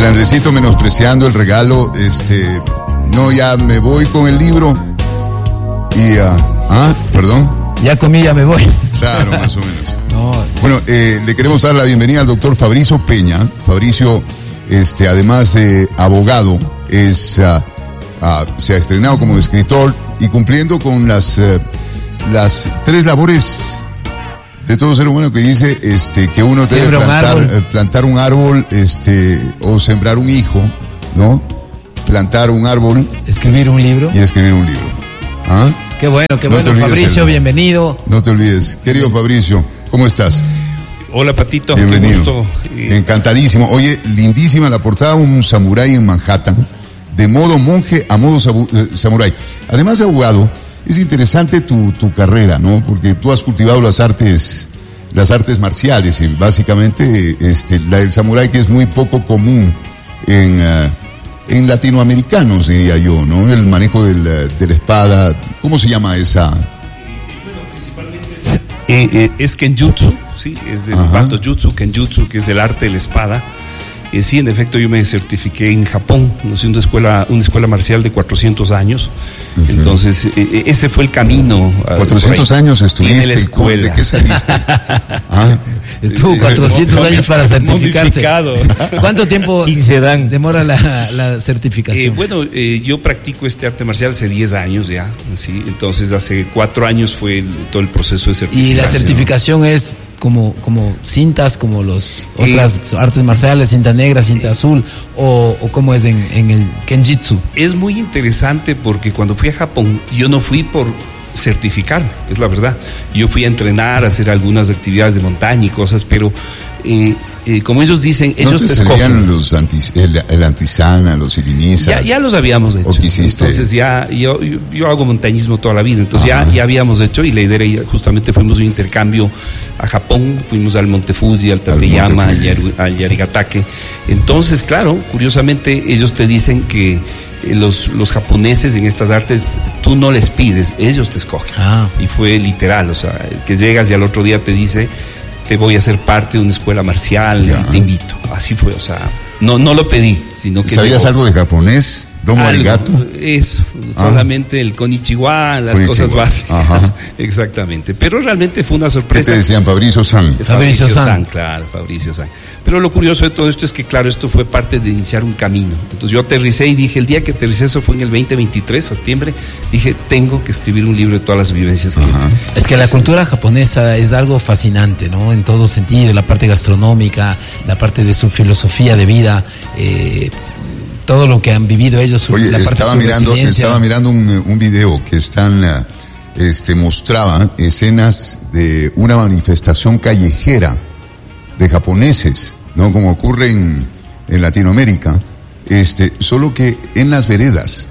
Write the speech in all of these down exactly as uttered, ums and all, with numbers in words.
Andresito menospreciando el regalo, este, no, ya me voy con el libro y, uh, ah, perdón. Ya comí, ya me voy. Claro, más o menos. No. Bueno, eh, le queremos dar la bienvenida al doctor Fabricio Peña. Fabricio, este, además de abogado, es, uh, uh, se ha estrenado como escritor y cumpliendo con las, uh, las tres labores de todo ser humano que dice, este, que uno debe plantar, un plantar un árbol, este, o sembrar un hijo, ¿no? Plantar un árbol. Escribir un libro. Y escribir un libro. ¿Ah? Qué bueno, qué no bueno, Fabricio, el, bienvenido. No te olvides. Querido Fabricio, ¿cómo estás? Hola, Patito. Bienvenido. Qué gusto. Encantadísimo. Oye, lindísima la portada, un samurái en Manhattan, de modo monje a modo sabu, eh, samurái. Además de abogado, es interesante tu, tu carrera, ¿no? Porque tú has cultivado las artes, las artes marciales, y básicamente, este, la del samurái, que es muy poco común en, uh, en latinoamericanos, diría yo, ¿no? El manejo del, de la espada, ¿cómo se llama esa? Bueno, principalmente es, eh, eh, es Kenjutsu, sí, es del Bato Jutsu, Kenjutsu, que es el arte de la espada. Eh, sí, en efecto, yo me certifiqué en Japón, no sé, una escuela, una escuela marcial de cuatrocientos años. Uh-huh. Entonces, eh, ese fue el camino. cuatrocientos años estuviste en la escuela. ¿De qué saliste? Ah, estuvo cuatrocientos años para certificarse. ¿Cuánto tiempo demora la, la certificación? Eh, bueno, eh, yo practico este arte marcial hace diez años ya, ¿sí? Entonces hace cuatro años fue el, todo el proceso de certificación. ¿Y la certificación es como, como cintas, como los otras eh, artes marciales, cinta negra, cinta eh, azul, o, o cómo es en, en el Kenjutsu? Es muy interesante porque cuando fui a Japón, yo no fui por certificar, es la verdad. Yo fui a entrenar, a hacer algunas actividades de montaña y cosas, pero eh, eh, como ellos dicen, ellos ¿no te, te escogen los anti, el, el antisana, los ilinizas? Ya, ya los habíamos hecho. Entonces ya, yo, yo, yo hago montañismo toda la vida, entonces ya, ya habíamos hecho, y la idea era, justamente fuimos un intercambio a Japón, fuimos al Monte Fuji, al Tateyama, al, Yaru, al Yarigatake. Entonces, claro, curiosamente ellos te dicen que Los, los japoneses en estas artes, tú no les pides, ellos te escogen. Ah. Y fue literal, o sea, que llegas y al otro día te dice, te voy a hacer parte de una escuela marcial, ya. Te invito. Así fue, o sea, no, no lo pedí, sino que... ¿Sabías llegó. algo de japonés? ¿Domo arigato? Eso, ah. solamente el konnichiwa, las konnichiwa. Cosas básicas. Ajá. Exactamente. Pero realmente fue una sorpresa. ¿Qué te decían? Fabricio San. Fabricio San, claro, Fabricio San. Pero lo curioso de todo esto es que, claro, esto fue parte de iniciar un camino. Entonces yo aterricé y dije, el día que aterricé, eso fue en el veinte veintitrés, septiembre, dije, tengo que escribir un libro de todas las vivencias que... Ajá. Es que la cultura japonesa es algo fascinante, ¿no? En todo sentido, la parte gastronómica, la parte de su filosofía de vida, eh... todo lo que han vivido ellos. Oye, la parte estaba de su mirando, estaba mirando un, un video que están, este, mostraba escenas de una manifestación callejera de japoneses, ¿no? Como ocurre en, en Latinoamérica, este, solo que en las veredas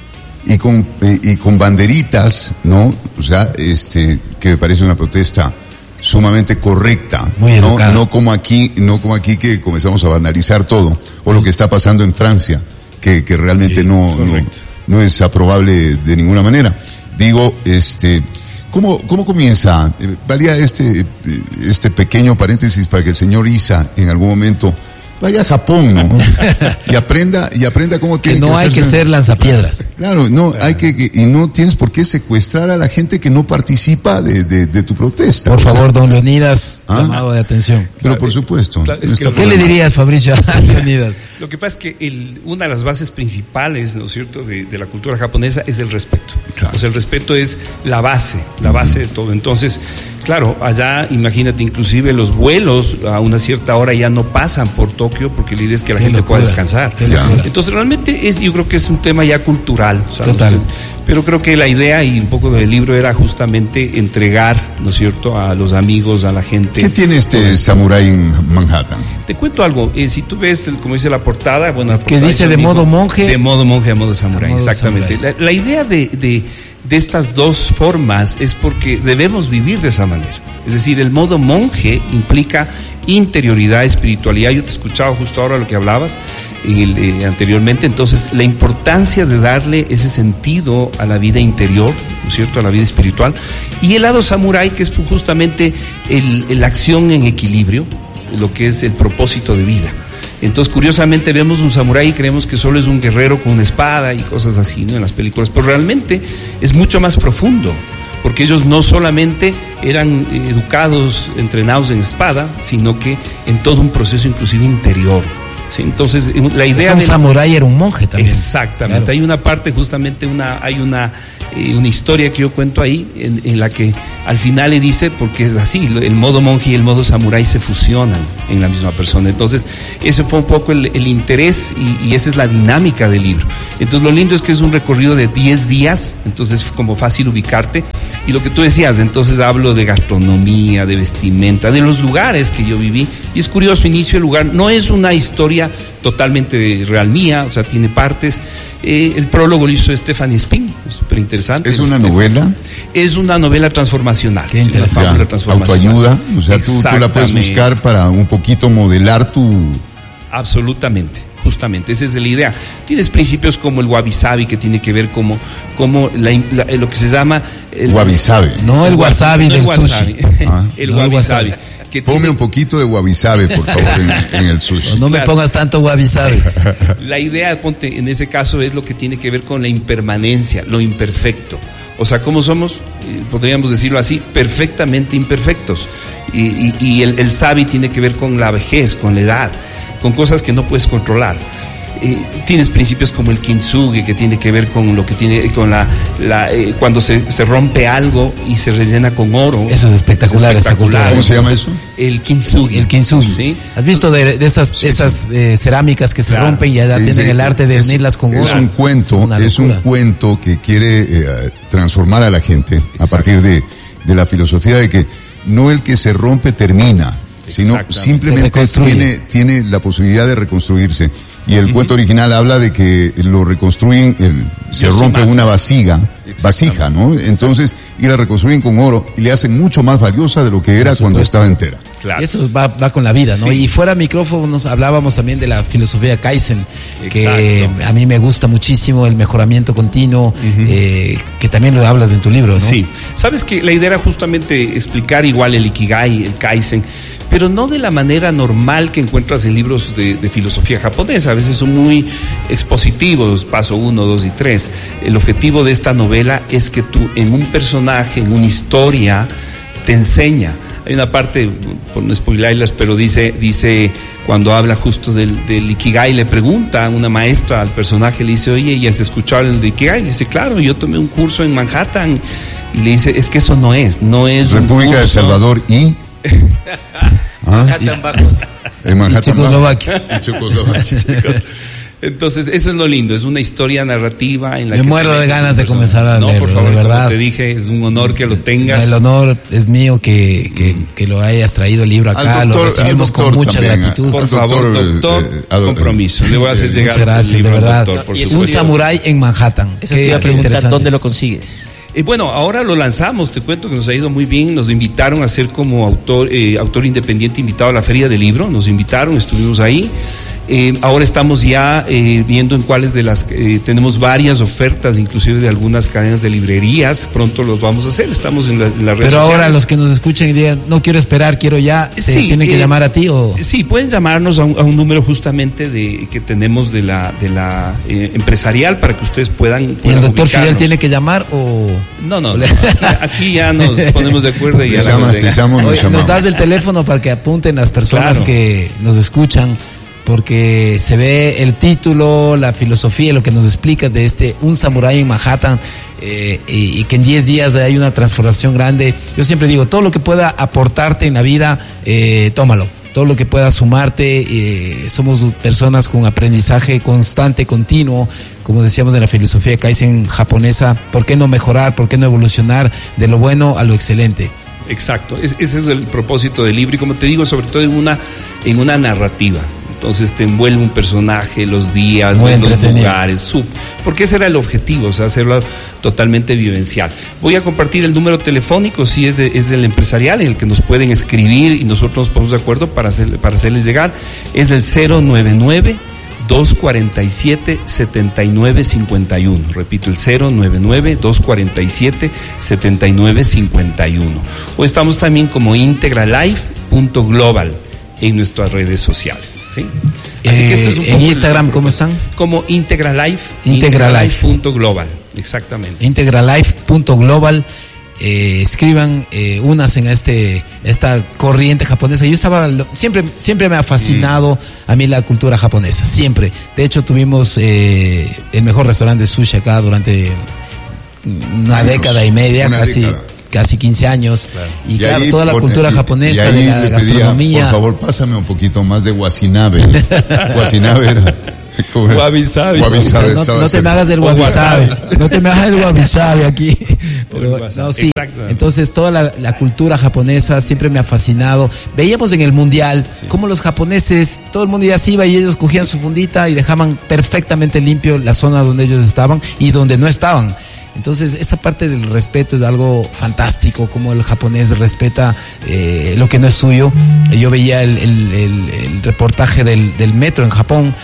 y con, eh, y con banderitas, ¿no? O sea, este, que me parece una protesta sumamente correcta, muy no, educada. no como aquí, no como aquí que comenzamos a banalizar todo, o lo que está pasando en Francia, que, que realmente sí, no, no, no es aprobable de ninguna manera. Digo, este, ¿cómo, cómo comienza? Eh, valía este, este pequeño paréntesis para que el señor Isa en algún momento vaya a Japón, ¿no? Y aprenda, y aprenda cómo tiene que no que hay que ser lanzapiedras. Claro, no, claro. hay que, y no tienes por qué secuestrar a la gente que no participa de, de, de tu protesta. Por favor, don Leonidas, ¿ah? Llamado de atención. Pero claro, por supuesto. Claro, es que, ¿qué le dirías, Fabricio, a Leonidas? Lo que pasa es que el, una de las bases principales, ¿no es cierto?, de, de la cultura japonesa es el respeto. Claro. O sea, el respeto es la base, la base uh-huh. de todo. Entonces, claro, allá, imagínate, inclusive los vuelos a una cierta hora ya no pasan por Tokio porque la idea es que la Qué gente locura. pueda descansar. Entonces, realmente es, yo creo que es un tema ya cultural. ¿Sabes? Total. Pero creo que la idea y un poco del libro era justamente entregar, ¿no es cierto?, a los amigos, a la gente. ¿Qué tiene este samurái en Manhattan? Te cuento algo, eh, si tú ves, como dice la portada, bueno, la que dice de modo monje. De modo monje a modo samurái, exactamente. La, la idea de, de, de estas dos formas es porque debemos vivir de esa manera. Es decir, el modo monje implica interioridad, espiritualidad. Yo te escuchaba justo ahora lo que hablabas en el, eh, anteriormente. Entonces, la importancia de darle ese sentido a la vida interior, ¿no es cierto?, a la vida espiritual. Y el lado samurái, que es justamente el, la acción en equilibrio, lo que es el propósito de vida. Entonces, curiosamente, vemos un samurái y creemos que solo es un guerrero con una espada y cosas así, ¿no?, en las películas, pero realmente es mucho más profundo, porque ellos no solamente eran educados, entrenados en espada, sino que en todo un proceso inclusive interior. Sí, entonces la idea es un de samurái era un monje también. Exactamente, claro. Hay una parte justamente una hay una eh, una historia que yo cuento ahí en, en la que al final le dice, porque es así, el modo monje y el modo samurái se fusionan en la misma persona. Entonces ese fue un poco el, el interés y, y esa es la dinámica del libro. Entonces lo lindo es que es un recorrido de diez días, entonces es como fácil ubicarte. Y lo que tú decías, entonces hablo de gastronomía, de vestimenta, de los lugares que yo viví. Y es curioso, inicio el lugar, no es una historia totalmente real mía, o sea, tiene partes. Eh, el prólogo lo hizo Stephanie Spin, súper interesante. ¿Es una novela? Es una novela transformacional. Qué interesante. Ya, transformacional. Autoayuda, o sea, tú, tú la puedes buscar para un poquito modelar tu... Absolutamente. Justamente, esa es la idea. Tienes principios como el wabi-sabi, que tiene que ver como, como la, la, lo que se llama... El, wabi-sabi. No el wasabi del sushi. Ah, el no wabi-sabi. Que Ponme tiene... un poquito de wabi-sabi, por favor, en, en el sushi. No, no me claro. pongas tanto wabi-sabi. La idea, ponte, en ese caso, es lo que tiene que ver con la impermanencia, lo imperfecto. O sea, ¿cómo somos? Eh, podríamos decirlo así, perfectamente imperfectos. Y, y, y el, el sabi tiene que ver con la vejez, con la edad, con cosas que no puedes controlar. Eh, tienes principios como el kintsugi, que tiene que ver con lo que tiene con la, la eh, cuando se, se rompe algo y se rellena con oro. Eso es espectacular, es espectacular. ¿Cómo se llama eso? El kintsugi. El kintsugi. ¿Sí? ¿Has visto de, de esas, sí, esas sí. Eh, cerámicas que se claro. rompen y ya sí, tienen sí. el arte de es, unirlas con oro? Es un cuento, es, es un cuento que quiere eh, transformar a la gente. Exacto. A partir de, de la filosofía de que no el que se rompe termina, sino simplemente tiene, tiene la posibilidad de reconstruirse. Y el uh-huh. cuento original habla de que lo reconstruyen, el, se Yo rompe una vasija, vasija, ¿no? Entonces, y la reconstruyen con oro y le hacen mucho más valiosa de lo que era cuando estaba entera. Claro. Y eso va, va con la vida, ¿no? Sí. Y fuera micrófonos hablábamos también de la filosofía Kaizen, que Exacto. a mí me gusta muchísimo, el mejoramiento continuo, uh-huh. eh, que también lo hablas en tu libro, ¿no? Sí. Sabes que la idea era justamente explicar igual el Ikigai, el Kaizen, pero no de la manera normal que encuentras en libros de, de filosofía japonesa. A veces son muy expositivos, paso uno, dos y tres. El objetivo de esta novela es que tú en un personaje, en una historia, te enseña. Hay una parte, por no spoilerlas, pero dice, dice cuando habla justo del, del Ikigai, le pregunta a una maestra al personaje, le dice, oye, ¿ya has escuchado el de Ikigai? Le dice, claro, yo tomé un curso en Manhattan. Y le dice, es que eso no es, no es República un curso. de Salvador y... ¿Ah? Manhattan bajo. En Manhattan Checoslovaquia. En Checoslovaquia. Entonces, eso es lo lindo, es una historia narrativa en la Me que... Me muero de ganas de comenzar a no, leerlo, por favor, de verdad. Como te dije, es un honor que lo tengas. El honor es mío que, que, que lo hayas traído el libro acá, doctor, lo recibimos con mucha también, gratitud. Por favor, doctor, doctor eh, compromiso. Le voy a hacer eh, llegar muchas gracias, el libro de verdad. Doctor, por un samurái en Manhattan. Eso te iba a preguntar, ¿dónde lo consigues? Eh, bueno, ahora lo lanzamos, te cuento que nos ha ido muy bien, nos invitaron a ser como autor, eh, autor independiente invitado a la Feria del Libro, nos invitaron, estuvimos ahí. Eh, ahora estamos ya eh, viendo en cuáles de las, eh, tenemos varias ofertas, inclusive de algunas cadenas de librerías, pronto los vamos a hacer, estamos en, la, en las redes Pero ahora sociales. Los que nos escuchen y digan, no quiero esperar, quiero ya, ¿se sí, tienen que eh, llamar a ti o...? Sí, pueden llamarnos a un, a un número justamente de que tenemos de la, de la eh, empresarial para que ustedes puedan, puedan ¿Y el doctor ubicarnos. Fidel tiene que llamar o...? No, no, no aquí, aquí ya nos ponemos de acuerdo y ya te llamas, te llamo, nos, Oye, nos das el teléfono para que apunten las personas claro. que nos escuchan, porque se ve el título, la filosofía, lo que nos explicas de este Un Samurái en Manhattan, eh, y, y que en diez días hay una transformación grande. Yo siempre digo, todo lo que pueda aportarte en la vida, eh, tómalo. Todo lo que pueda sumarte, eh, somos personas con aprendizaje constante, continuo, como decíamos de la filosofía Kaizen japonesa, ¿por qué no mejorar, por qué no evolucionar de lo bueno a lo excelente? Exacto, es, ese es el propósito del libro y como te digo, sobre todo en una, en una narrativa. Entonces te envuelve un personaje, los días, ves los lugares, sub, porque ese era el objetivo, o sea, hacerlo totalmente vivencial. Voy a compartir el número telefónico, si es, de, es del empresarial, en el que nos pueden escribir y nosotros nos ponemos de acuerdo para, hacer, para hacerles llegar. Es el cero nueve nueve, dos cuatro siete, siete nueve cinco uno. Repito, el cero nueve nueve, dos cuatro siete, siete nueve cinco uno. O estamos también como integralife punto global en nuestras redes sociales, ¿sí? Eh, Así que eso es un en Instagram, ¿cómo están? Como Integralife. Integralife. Punto global, exactamente. Integralife punto global. Eh, escriban, eh, unas en este esta corriente japonesa. Yo estaba siempre siempre me ha fascinado mm. a mí la cultura japonesa, siempre. De hecho tuvimos eh, el mejor restaurante de sushi acá durante una Años, década y media, casi década. casi quince años. Claro. Y, y claro, toda la por, cultura y, japonesa, y de la gastronomía. Pedía, por favor, pásame un poquito más de wasinabe. Wasinabe era Wabi-sabi. Wabi-sabi. No, no, no te me hagas el wabi-sabi. No te me hagas el wabi-sabi aquí. Pero, no, sí. Entonces, toda la, la cultura japonesa siempre me ha fascinado. Veíamos en el mundial sí. cómo los japoneses, todo el mundo ya se iba y ellos cogían su fundita y dejaban perfectamente limpio la zona donde ellos estaban y donde no estaban. Entonces, esa parte del respeto es algo fantástico, como el japonés respeta eh, lo que no es suyo. Yo veía el, el, el, el reportaje del, del metro en Japón.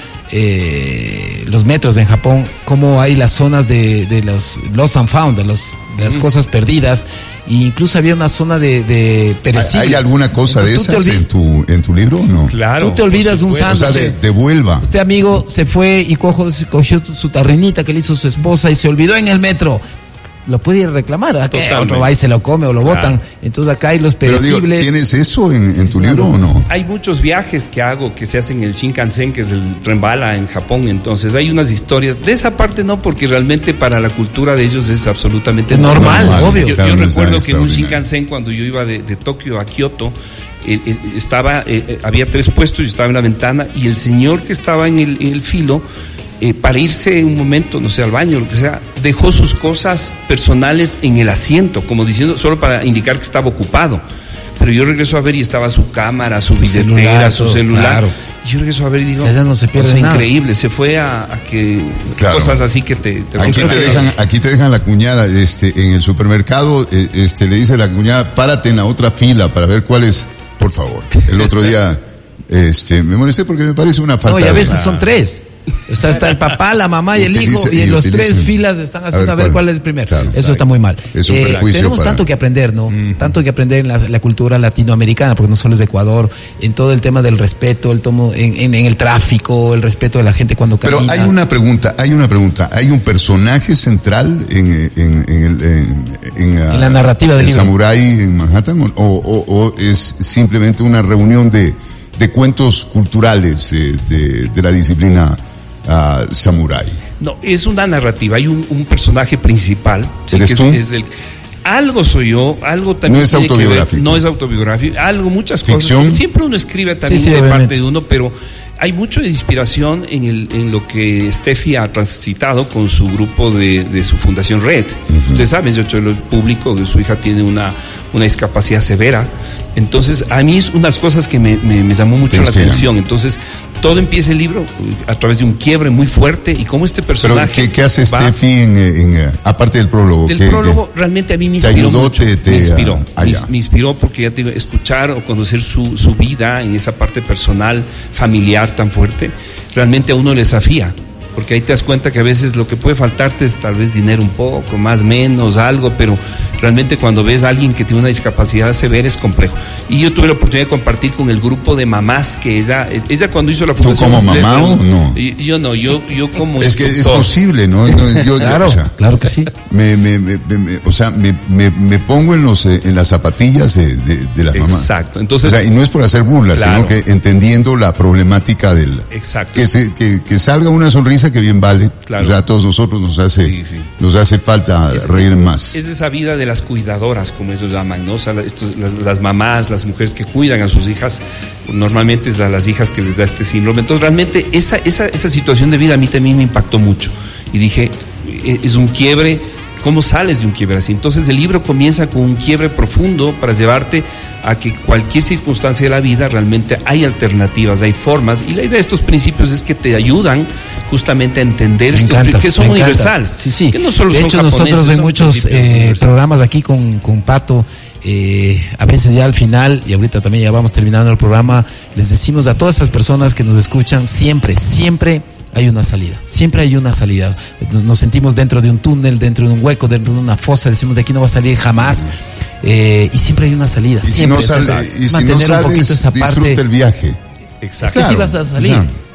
Eh, los metros en Japón, cómo hay las zonas de, de los lost and found, de, los, de las mm. cosas perdidas, e incluso había una zona de, de perecibles. ¿Hay alguna cosa Entonces, de esas en tu, en tu libro o no? Claro. Tú te olvidas de un sándwich. O sea, de, devuelva. Usted, amigo, se fue y cojo, cogió su tarrinita que le hizo su esposa y se olvidó en el metro. Lo puede ir a reclamar, ¿a qué? Otro va y se lo come o lo claro. botan. Entonces acá hay los perecibles. Pero digo, ¿tienes eso en, en tu libro o no? Hay muchos viajes que hago que se hacen en el Shinkansen, que es el tren bala en Japón. Entonces hay unas historias. De esa parte no, porque realmente para la cultura de ellos es absolutamente es normal, normal, obvio. Yo, claro, yo recuerdo que en un Shinkansen, cuando yo iba de, de Tokio a Kioto, eh, eh, estaba, eh, había tres puestos, yo estaba en la ventana y el señor que estaba en el, en el filo, Eh, para irse un momento, no sé, al baño, lo que sea, dejó sus cosas personales en el asiento, como diciendo, solo para indicar que estaba ocupado. Pero yo regreso a ver y estaba su cámara, su, su billetera, celular, su celular. Claro. Y yo regreso a ver y digo, o sea, no se pierde cosa nada. Increíble, se fue a, a que claro. cosas así que te, te aquí te dejan, aquí te dejan la cuñada, este, en el supermercado, este, le dice la cuñada, párate en la otra fila para ver cuál es, por favor. El otro día, este, me molesté porque me parece una falta. No, y a veces de... son tres. O sea, está el papá, la mamá y el utiliza, hijo, y en los tres filas están haciendo a ver, a ver cuál, cuál es el primero. Claro, eso está muy mal. Es un eh, tenemos para... tanto que aprender, ¿no? Mm. Tanto que aprender en la, la cultura latinoamericana, porque no solo es de Ecuador, en todo el tema del respeto, el tomo, en, en, en el tráfico, el respeto de la gente cuando camina. Pero hay una pregunta, hay una pregunta. ¿Hay un personaje central en, en, en, el, en, en, en la narrativa del libro? ¿Samurái en Manhattan? O, o, o es simplemente una reunión de, de cuentos culturales eh, de, de la disciplina Uh, samurái? No, es una narrativa, hay un, un personaje principal. ¿Eres sí, tú? Que es, es el, algo soy yo, algo también. No es autobiográfico. Ver, no es autobiográfico, algo, muchas ¿Ficción? Cosas. Siempre uno escribe también sí, sí, de obviamente. Parte de uno, pero hay mucho de inspiración en, el, en lo que Steffi ha transitado con su grupo de, de su fundación Red. Uh-huh. Ustedes saben, yo el público de su hija tiene una, una discapacidad severa. Entonces, a mí es unas cosas que me, me, me llamó mucho la atención. Entonces, todo empieza el libro a través de un quiebre muy fuerte y cómo este personaje... ¿Pero qué, qué hace Steffi en, en, aparte del prólogo? Del ¿qué, prólogo qué? Realmente a mí me inspiró ayudó, mucho. Te, te, me inspiró, ah, me, me inspiró porque ya te digo, escuchar o conocer su, su vida en esa parte personal, familiar tan fuerte, realmente a uno le desafía. Porque ahí te das cuenta que a veces lo que puede faltarte es tal vez dinero un poco, más, menos, algo, pero realmente cuando ves a alguien que tiene una discapacidad severa es complejo. Y yo tuve la oportunidad de compartir con el grupo de mamás que ella, ella cuando hizo la fundación... ¿Tú como mamá o no? Yo, yo no, yo, yo como... Es que es posible, ¿no? no yo, claro, o sea, claro que sí. Me, me, me, me, o sea, me, me, me pongo en los en las zapatillas de, de, de las mamás. Exacto. Entonces, o sea, y no es por hacer burlas, claro. sino que entendiendo la problemática del... Exacto. Que, se, que, que salga una sonrisa que bien vale. Claro. O sea, a todos nosotros nos hace, sí, sí. nos hace falta es, reír más. Es de esa vida de las cuidadoras, como ellos llaman, ¿no? O sea, esto, las, las mamás, las mujeres que cuidan a sus hijas, normalmente es a las hijas que les da este síndrome. Entonces, realmente, esa, esa, esa situación de vida a mí también me impactó mucho. Y dije, es un quiebre. ¿Cómo sales de un quiebre así? Entonces el libro comienza con un quiebre profundo para llevarte a que cualquier circunstancia de la vida realmente hay alternativas, hay formas, y la idea de estos principios es que te ayudan justamente a entender estos encanta, que son universales. Sí, sí. Que no solo de son hecho, nosotros en muchos eh, programas aquí con, con Pato, eh, a veces ya al final, y ahorita también ya vamos terminando el programa, les decimos a todas esas personas que nos escuchan, siempre, siempre hay una salida, siempre hay una salida. Nos sentimos dentro de un túnel, dentro de un hueco, dentro de una fosa, decimos de aquí no va a salir jamás, eh, y siempre hay una salida. Y siempre si no sale, y si mantener no sales, un poquito esa parte. Disfruta el viaje. Exacto. Es que claro, sí vas a salir. Ya.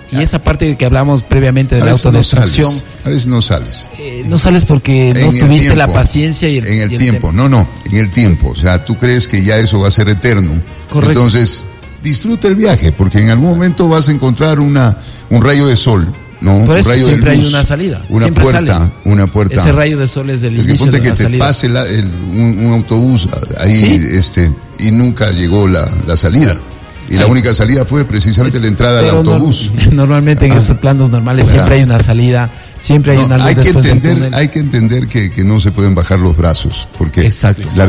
Y esa parte que hablamos previamente de la autodestrucción. No a veces no sales. Eh, no sales porque no tuviste tiempo, la paciencia y el, en el, y el tiempo. No, no, en el tiempo. O sea, tú crees que ya eso va a ser eterno. Correcto. Entonces, disfruta el viaje, porque en algún momento vas a encontrar una un rayo de sol. No, por eso un rayo siempre de luz, hay una salida. Una siempre puerta, sales. una puerta. Ese rayo de sol es del es inicio que ponte de que la te salida. pase la, el, un, un autobús ahí, ¿sí? este, y nunca llegó la, la salida. Y sí. La única salida fue precisamente es, la entrada al autobús. No, normalmente en ah, esos planos normales ¿verdad? Siempre hay una salida, siempre hay no, una luz hay después que entender, del túnel. Hay que entender que, que no se pueden bajar los brazos, porque exacto. la